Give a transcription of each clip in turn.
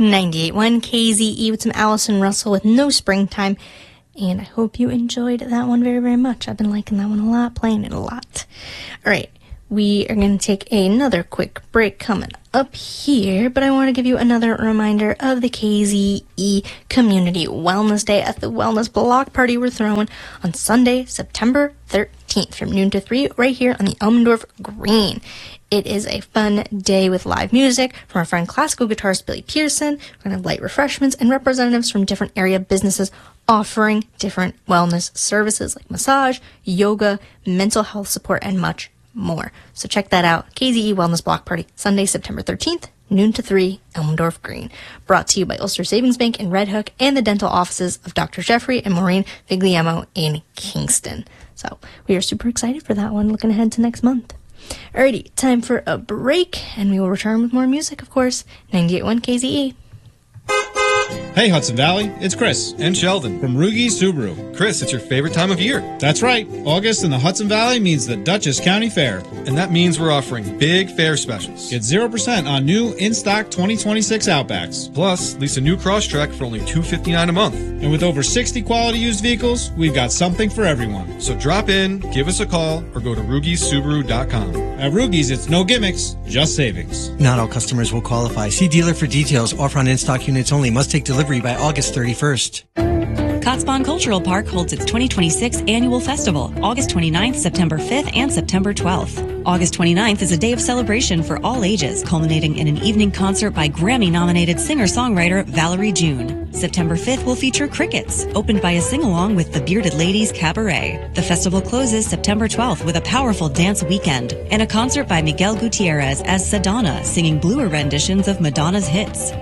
98.1 KZE with some Allison Russell with No Springtime. And I hope you enjoyed that one very, very much. I've been liking that one a lot, playing it a lot. All right, we are going to take another quick break coming up here, but I want to give you another reminder of the KZE Community Wellness Day at the Wellness Block Party we're throwing on Sunday, September 13th from noon to 3 right here on the Elmendorf Green. It is a fun day with live music from our friend classical guitarist Billy Pearson. We're going to have light refreshments and representatives from different area businesses offering different wellness services like massage, yoga, mental health support, and much more. So check that out. KZE Wellness Block Party, Sunday, September 13th, noon to 3, Elmendorf Green. Brought to you by Ulster Savings Bank in Red Hook and the dental offices of Dr. Jeffrey and Maureen Vigliamo in Kingston. So we are super excited for that one, looking ahead to next month. Alrighty, time for a break, and we will return with more music, of course. 98.1 KZE. Hey Hudson Valley, it's Chris. And Sheldon. From Rugi Subaru. Chris, it's your favorite time of year. That's right. August in the Hudson Valley means the Dutchess County Fair. And that means we're offering big fair specials. Get 0% on new in-stock 2026 Outbacks. Plus, lease a new Crosstrek for only $259 a month. And with over 60 quality used vehicles, we've got something for everyone. So drop in, give us a call, or go to RugiSubaru.com. At Rugi's, it's no gimmicks, just savings. Not all customers will qualify. See dealer for details. Offer on in-stock units only. Must take delivery by August 31st. Kotzebue Cultural Park holds its 2026 annual festival, August 29th, September 5th, and September 12th. August 29th is a day of celebration for all ages, culminating in an evening concert by Grammy-nominated singer-songwriter Valerie June. September 5th will feature Crickets, opened by a sing-along with the Bearded Ladies Cabaret. The festival closes September 12th with a powerful dance weekend and a concert by Miguel Gutierrez as Sedona, singing bluer renditions of Madonna's hits.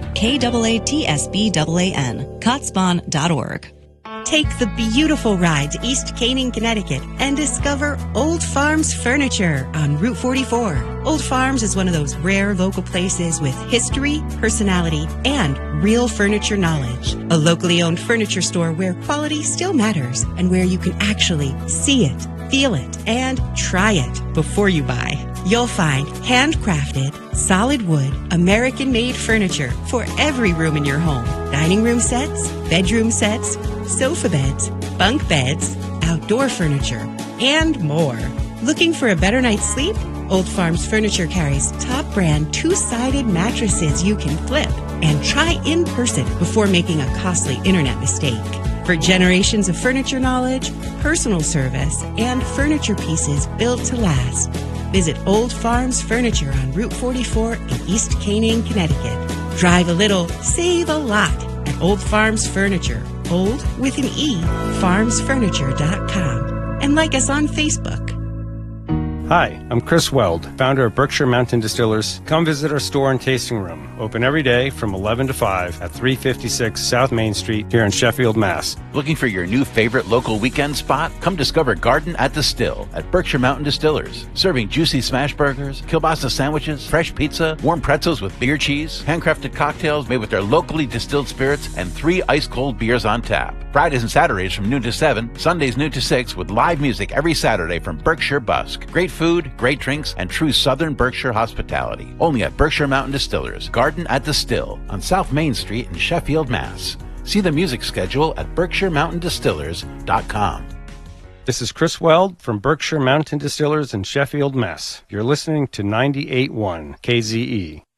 KAATSBAAN, Kotzebue.org. Take the beautiful ride to East Canaan, Connecticut and discover Old Farms Furniture on Route 44. Old Farms is one of those rare local places with history, personality, and real furniture knowledge. A locally owned furniture store where quality still matters and where you can actually see it, feel it, and try it before you buy. You'll find handcrafted, solid wood, American-made furniture for every room in your home. Dining room sets, bedroom sets, sofa beds, bunk beds, outdoor furniture, and more. Looking for a better night's sleep? Old Farms Furniture carries top brand two-sided mattresses you can flip and try in person before making a costly internet mistake. For generations of furniture knowledge, personal service, and furniture pieces built to last, visit Old Farms Furniture on Route 44 in East Canaan, Connecticut. Drive a little, save a lot at Old Farms Furniture. Old with an E, farmsfurniture.com. And like us on Facebook. Hi, I'm Chris Weld, founder of Berkshire Mountain Distillers. Come visit our store and tasting room, open every day from 11 to 5 at 356 South Main Street here in Sheffield, Mass. Looking for your new favorite local weekend spot? Come discover Garden at the Still at Berkshire Mountain Distillers. Serving juicy smash burgers, kielbasa sandwiches, fresh pizza, warm pretzels with beer cheese, handcrafted cocktails made with their locally distilled spirits, and 3 ice-cold beers on tap. Fridays and Saturdays from noon to 7, Sundays noon to 6 with live music every Saturday from Berkshire Busk. Great food, great drinks, and true Southern Berkshire hospitality. Only at Berkshire Mountain Distillers, Garden at the Still on South Main Street in Sheffield, Mass. See the music schedule at BerkshireMountainDistillers.com. This is Chris Weld from Berkshire Mountain Distillers in Sheffield, Mass. You're listening to 98.1 KZE.